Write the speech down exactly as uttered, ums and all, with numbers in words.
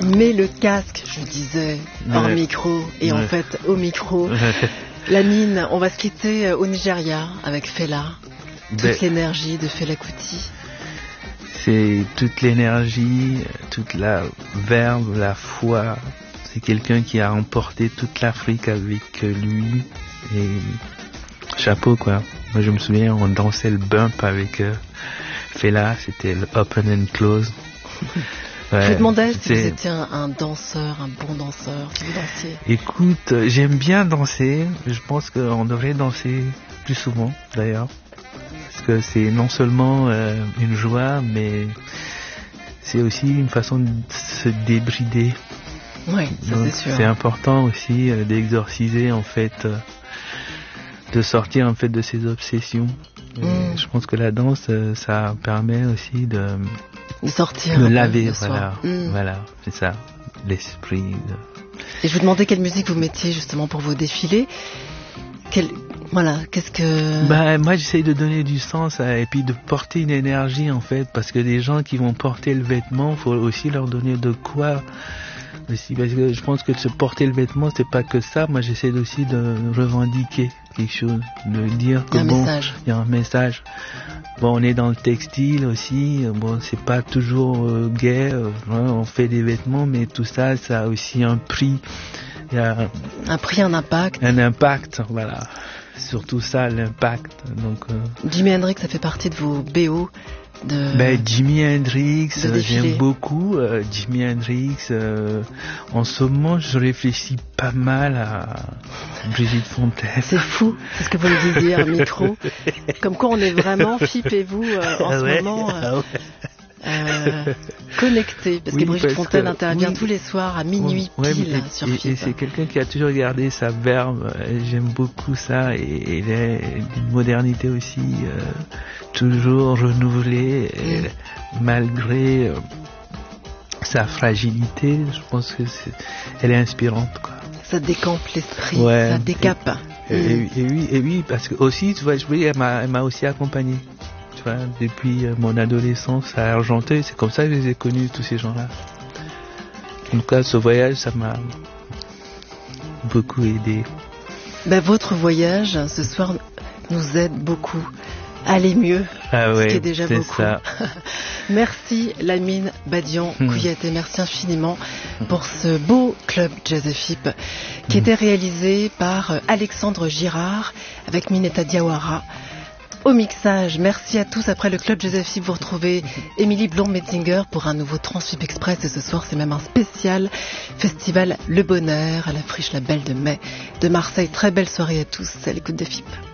met le casque, je disais, hors Ouais. micro, et Ouais. en fait, au micro. Ouais. Lamine, on va se quitter au Nigeria avec Fela. Toute Ben, l'énergie de Fela Kuti. c'est toute l'énergie, toute la verve, la foi. C'est quelqu'un qui a emporté toute l'Afrique avec lui. Et chapeau, quoi. Moi, je me souviens, on dansait le bump avec euh, Fela. C'était le open and close. Ouais, je vous demandais si c'est- vous étiez un, un danseur, un bon danseur, si vous dansiez. Écoute, euh, j'aime bien danser. Je pense qu'on devrait danser plus souvent, d'ailleurs. Parce que c'est non seulement euh, une joie, mais c'est aussi une façon de se débrider. Oui, ça Donc, c'est sûr. c'est important aussi euh, d'exorciser, en fait, euh, de sortir en fait de ses obsessions. Et Mm. Je pense que la danse, euh, ça permet aussi de De sortir. me un peu laver, de soi. voilà, Mm. voilà, c'est ça, l'esprit. de- Et je vous demandais quelle musique vous mettiez justement pour vos défilés. Quel... Voilà, qu'est-ce que... Bah, moi, j'essaye de donner du sens à- et puis de porter une énergie, en fait, parce que les gens qui vont porter le vêtement, faut aussi leur donner de quoi aussi, parce que je pense que se porter le vêtement, c'est pas que ça. Moi, j'essaie aussi de revendiquer quelque chose, de dire que un bon, message. il y a un message. Bon, on est dans le textile aussi. Bon, c'est pas toujours euh, gai. euh, hein, on fait des vêtements, mais tout ça, ça a aussi un prix. Il y a Un prix, un impact. un impact, voilà. Surtout ça, l'impact. Donc, euh, Jimi Hendrix, ça fait partie de vos B O de... ben, Jimi Hendrix, de euh, défilé. j'aime beaucoup. euh, Jimi Hendrix. euh, en ce moment, je réfléchis pas mal à Brigitte Fontaine. C'est fou, c'est ce que vous me disiez en micro. Comme quoi on est vraiment, Philippe et vous, euh, en Ah ce ouais, moment, euh, ah ouais. euh, connectés. Parce Oui, que Brigitte parce Fontaine que- intervient oui. tous les soirs à minuit Ouais, pile mais- et, sur et- et Philippe. c'est quelqu'un qui a toujours gardé sa verve. euh, J'aime beaucoup ça. Et, et il est d'une modernité aussi euh, toujours renouvelée, et malgré euh, sa fragilité. Je pense que c'est, elle est inspirante, quoi. Ça décampe l'esprit, Ouais. ça décape. Et, Mm. et- et oui, et oui, parce que aussi, tu vois, je voyais, elle m'a, elle m'a aussi accompagné. Tu vois, depuis euh, mon adolescence à Argenteuil, c'est comme ça que je les ai connus, tous ces gens-là. En tout cas, ce voyage, ça m'a beaucoup aidé. Ben, votre voyage ce soir nous aide beaucoup. Allez mieux, Ah ce ouais, qui est déjà c'est beaucoup. ça. Merci Lamine Badian Hmm. Kouyaté, merci infiniment pour ce beau club Jazz F I P qui était réalisé par euh, Alexandre Girard avec Mineta Diawara au mixage. Merci à tous. Après le club Jazz F I P, vous retrouvez Émilie Blond-Metzinger pour un nouveau Transfip Express, et ce soir c'est même un spécial festival Le Bonheur à la Friche La Belle de Mai de Marseille. Très belle soirée à tous à l'écoute de F I P.